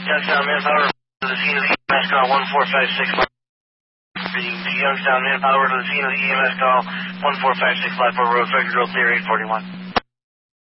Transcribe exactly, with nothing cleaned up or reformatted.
Youngstown manpower to the scene of the E M S call one four five six five. Reading to Youngstown manpower to the scene of the E M S call one four five six five four road, Frederick Road, clear eight forty-one.